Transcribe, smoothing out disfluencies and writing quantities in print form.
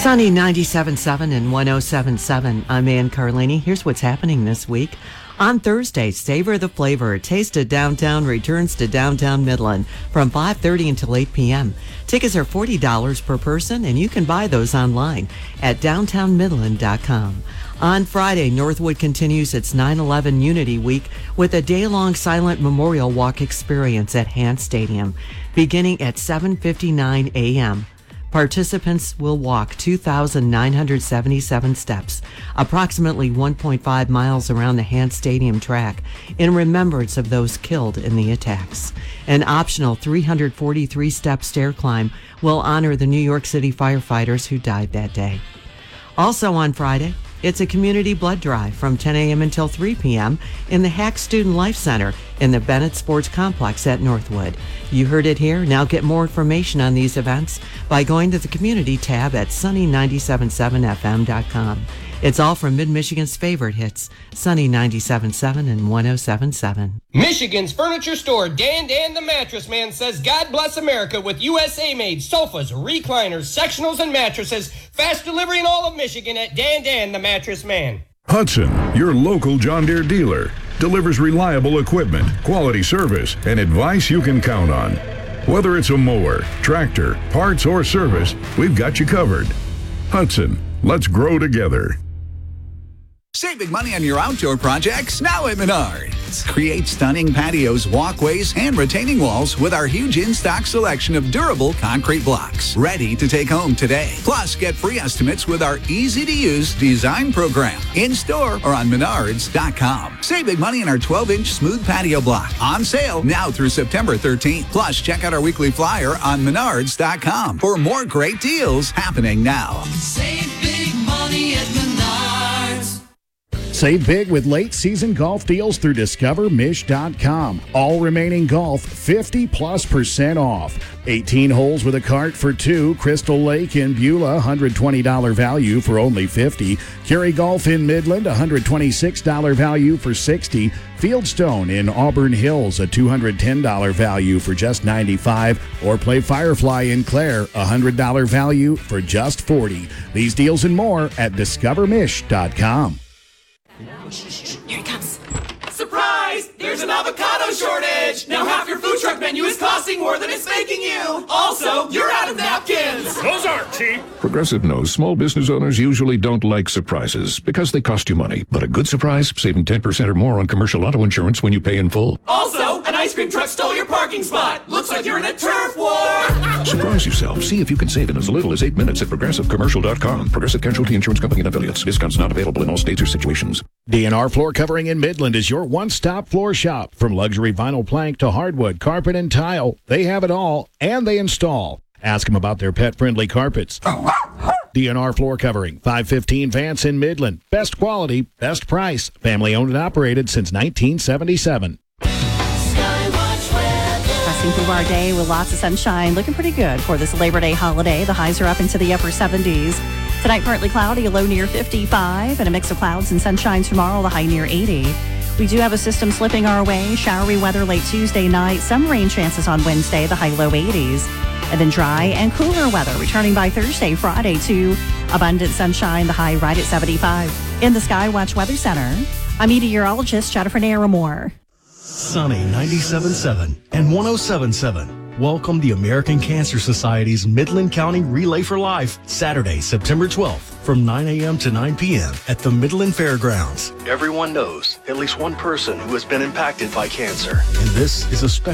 Sunny 97.7 and 107.7. I'm Ann Carlini. Here's what's happening this week. On Thursday, Savor the Flavor, Taste of Downtown returns to downtown Midland from 5:30 until 8 p.m. Tickets are $40 per person, and you can buy those online at downtownmidland.com. On Friday, Northwood continues its 9/11 Unity Week with a day-long silent memorial walk experience at Hant Stadium, beginning at 7:59 a.m. Participants will walk 2,977 steps, approximately 1.5 miles around the Hant Stadium track, in remembrance of those killed in the attacks. An optional 343-step stair climb will honor the New York City firefighters who died that day. Also on Friday, it's a community blood drive from 10 a.m. until 3 p.m. in the Hack Student Life Center in the Bennett Sports Complex at Northwood. You heard it here. Now get more information on these events by going to the community tab at sunny977fm.com. It's all from Mid-Michigan's favorite hits, Sunny 97.7 and 107.7. Michigan's furniture store, Dan the Mattress Man, says God bless America with USA-made sofas, recliners, sectionals, and mattresses. Fast delivery in all of Michigan at Dan the Mattress Man. Hudson, your local John Deere dealer, delivers reliable equipment, quality service, and advice you can count on. Whether it's a mower, tractor, parts, or service, we've got you covered. Hudson, let's grow together. Save big money on your outdoor projects now at Menards. Create stunning patios, walkways, and retaining walls with our huge in-stock selection of durable concrete blocks. Ready to take home today. Plus, get free estimates with our easy-to-use design program. In-store or on Menards.com. Save big money on our 12-inch smooth patio block. On sale now through September 13th. Plus, check out our weekly flyer on Menards.com for more great deals happening now. Save big money at Menards. Save big with late-season golf deals through DiscoverMish.com. All remaining golf, 50+% off. 18 holes with a cart for $2. Crystal Lake in Beulah, $120 value for only $50. Curie Golf in Midland, $126 value for $60. Fieldstone in Auburn Hills, a $210 value for just $95. Or play Firefly in Clare, $100 value for just $40. These deals and more at DiscoverMish.com. Here it comes. Surprise! There's an avocado shortage! Now half your food truck menu is costing more than it's making you! Also, you're out of napkins! Those aren't cheap! Progressive knows small business owners usually don't like surprises because they cost you money. But a good surprise, saving 10% or more on commercial auto insurance when you pay in full. Also, an ice cream truck stole your parking spot! Looks like you're in a turf war! Surprise yourself. See if you can save in as little as 8 minutes at ProgressiveCommercial.com. Progressive Casualty Insurance Company and Affiliates. Discounts not available in all states or situations. DNR Floor Covering in Midland is your one-stop floor shop. From luxury vinyl plank to hardwood, carpet, and tile, they have it all, and they install. Ask them about their pet-friendly carpets. DNR Floor Covering, 515 Vance in Midland. Best quality, best price. Family owned and operated since 1977. Passing through our day with lots of sunshine, looking pretty good for this Labor Day holiday. The highs are up into the upper 70s. Tonight, partly cloudy, a low near 55, and a mix of clouds and sunshine tomorrow, the high near 80. We do have a system slipping our way. Showery weather late Tuesday night. Some rain chances on Wednesday, the high low 80s. And then dry and cooler weather returning by Thursday, Friday to abundant sunshine, the high right at 75. In the Skywatch Weather Center, I'm meteorologist Jennifer Naramore. Sunny 97.7 and 107.7. Welcome the American Cancer Society's Midland County Relay for Life, Saturday, September 12th, from 9 a.m. to 9 p.m. at the Midland Fairgrounds. Everyone knows at least one person who has been impacted by cancer. And this is a special